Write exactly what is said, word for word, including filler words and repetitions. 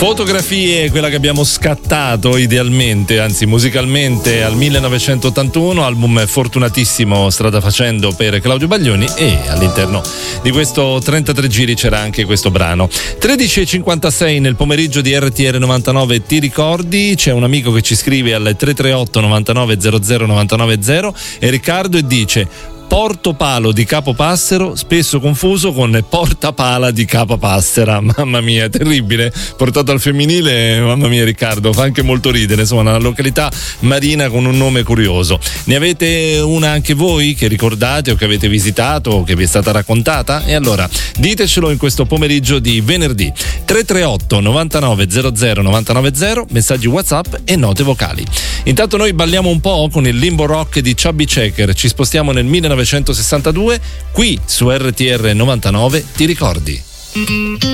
Fotografie, quella che abbiamo scattato idealmente, anzi musicalmente, al millenovecentottantuno, album fortunatissimo strada facendo per Claudio Baglioni, e all'interno di questo trentatré giri c'era anche questo brano. tredici e cinquantasei nel pomeriggio di R T R novantanove, ti ricordi? C'è un amico che ci scrive al tre tre otto novantanove zero zero novantanove zero, è Riccardo, e dice: Portopalo di Capopassero, spesso confuso con Portapala di Capapassera. Mamma mia, terribile, portato al femminile, mamma mia Riccardo, fa anche molto ridere, insomma, una località marina con un nome curioso. Ne avete una anche voi che ricordate o che avete visitato o che vi è stata raccontata? E allora ditecelo in questo pomeriggio di venerdì. Tre tre otto novantanove zero zero novantanove zero, messaggi WhatsApp e note vocali. Intanto noi balliamo un po' con il Limbo Rock di Chubby Checker, ci spostiamo nel millenovecentosessantadue, qui su R T R novantanove, ti ricordi?